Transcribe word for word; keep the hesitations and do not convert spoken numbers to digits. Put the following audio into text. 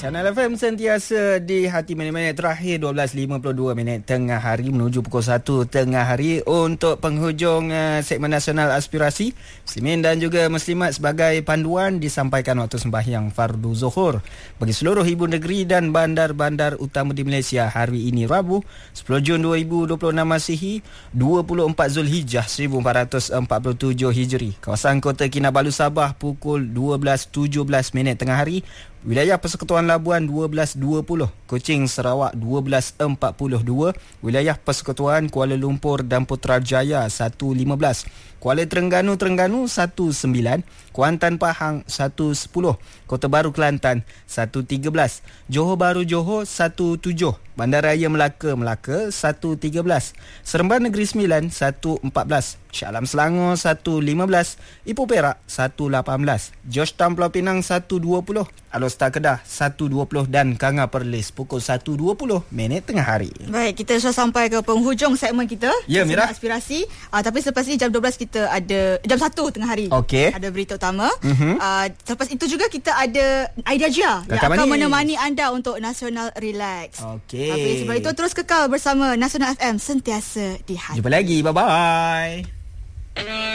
Nasional F M sentiasa di hati minit-minit terakhir dua belas lima puluh dua minit tengah hari menuju pukul satu tengah hari untuk penghujung uh, segmen Nasional Aspirasi. Muslimin dan juga Muslimat sebagai panduan disampaikan waktu sembahyang Fardu Zuhur bagi seluruh ibu negeri dan bandar-bandar utama di Malaysia hari ini Rabu sepuluh Jun dua ribu dua puluh enam Masihi dua puluh empat Zulhijjah seribu empat ratus empat puluh tujuh Hijri. Kawasan Kota Kinabalu Sabah pukul dua belas tujuh belas minit tengah hari. Wilayah Persekutuan Labuan dua belas dua puluh, Kuching Sarawak dua belas empat puluh dua, Wilayah Persekutuan Kuala Lumpur dan Putrajaya satu lima belas, Kuala Terengganu Terengganu satu sembilan, Kuantan Pahang satu sepuluh, Kota Baru Kelantan satu tiga belas, Johor Bahru Johor satu tujuh, Bandaraya Melaka Melaka satu tiga belas, Seremban Negeri Sembilan satu empat belas, Shah Alam Selangor satu lima belas, Ipoh Perak satu lapan belas, Georgetown Pulau Pinang satu dua puluh, Alor-Star Kedah satu dua puluh dan Kanga Perlis pukul satu dua puluh minit tengah hari. Baik, kita sudah sampai ke penghujung segmen kita. Ya, Mira. Aspirasi. Uh, tapi selepas ini jam dua belas kita ada jam satu tengah hari. Okey. Ada berita utama. Mm-hmm. Uh, selepas itu juga kita ada Aida Jia yang akan manis. menemani anda untuk Nasional Relax. Okey. Tapi sebelum itu terus kekal bersama Nasional F M sentiasa di hati. Jumpa lagi. Bye-bye.